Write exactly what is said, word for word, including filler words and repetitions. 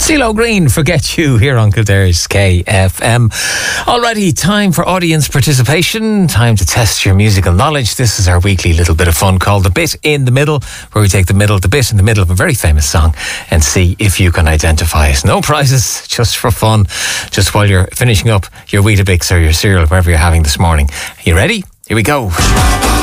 CeeLo Green, Forget You, here on Kildare's K F M. Alrighty, time for audience participation, time to test your musical knowledge. This is our weekly little bit of fun called The Bit in the Middle, where we take the middle, the bit in the middle of a very famous song and see if you can identify it. No prizes, just for fun, just while you're finishing up your Weetabix or your cereal, whatever you're having this morning. Are you ready? Here we go.